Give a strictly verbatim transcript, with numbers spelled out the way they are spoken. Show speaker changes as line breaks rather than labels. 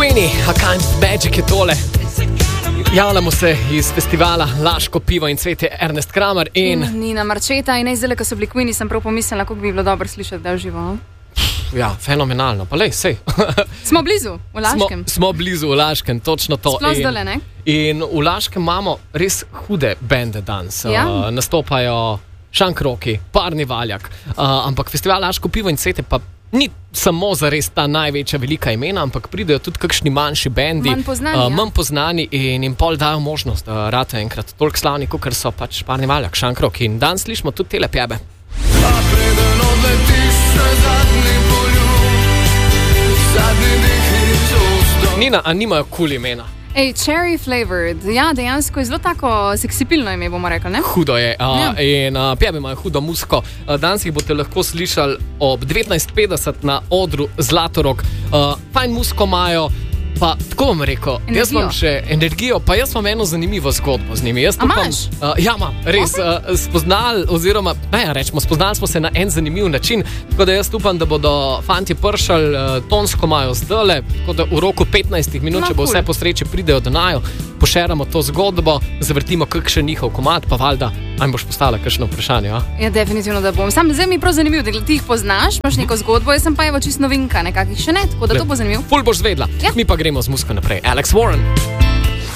Queenie, A Kind of Magic je tole. Javljamo se iz festivala Laško pivo in cvetje Ernest Kramer in...
Nina Marčeta in zdaj, ko so bili Queenie, sem prav pomislila, kako bi bilo dobro slišati, da je živo.
Ja, fenomenalno. Pa lej, sej.
Smo blizu, v Laškem.
Smo, smo blizu v Laškem, točno to.
Sploh zdale, ne?
In v Laškem imamo res hude bende danes. Ja. Uh, nastopajo Šankroki, Parni Valjak, uh, ampak festival Laško pivo in cvetje pa ni samo za res ta največja velika imena, ampak pridejo tudi kakšni manjši bendi,
manj poznani,
uh, manj poznani in jim pol dajo možnost, da rate enkrat toliko slavni, kot so pač Parni Valjak, Šankrok. In danes slišimo tudi tele pjebe.
A preden odletiš še zadnji poljub, zadnji dih iz usta.
Nina, a nimajo kul imena?
Ej, Cherry Flavored, ja, dejansko je zelo tako seksipilno ime, bomo rekli, ne?
Hudo je, uh,
ja.
In uh, pjebe imajo hudo muziko. Uh, danes jih boste lahko slišali ob devetnajst petdeset na odru Zlatorog. Uh, fajn muziko imajo, pa tako bom rekel,
Energijo.
jaz imam še energijo, pa jaz imam eno zanimivo zgodbo z njimi. Jaz
A
upam,
imaš?
uh, ja, imam, res, okay. uh, spoznali, oziroma, ne, rečemo, spoznali smo se na en zanimiv način, tako da jaz upam, da bodo fantje pršali, uh, tonsko imajo zdale, tako da v roku petnajst minut,
No,
če bo
cool.
vse po sreči, pridejo do naju, pošeramo to zgodbo, zavrtimo kakšen njihov komad, pa valjda, aj boš postala kakšno vprašanje, a?
Ja, definitivno, da bom. Sam zdaj mi je prav zanimivo, da ti jih poznaš, imaš neko zgodbo, jaz sem pa evo čisto novinka, nekakih še ne, tako da to bo zanimivo.
Ful boš zvedla.
Ja.
Mi pa gremo z muziko naprej. Alex Warren.